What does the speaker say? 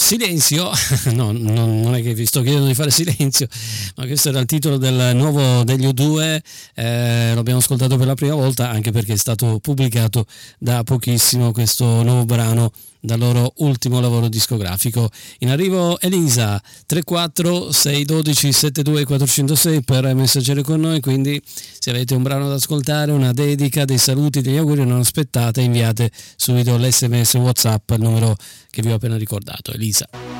silenzio, no, non è che vi sto chiedendo di fare silenzio, ma questo era il titolo del nuovo degli U2, lo abbiamo ascoltato per la prima volta anche perché è stato pubblicato da pochissimo questo nuovo brano dal loro ultimo lavoro discografico. In arrivo Elisa, 34 612 72 406 per messaggiare con noi, quindi se avete un brano da ascoltare, una dedica, dei saluti, degli auguri, non aspettate, inviate subito l'SMS WhatsApp al numero che vi ho appena ricordato. Elisa.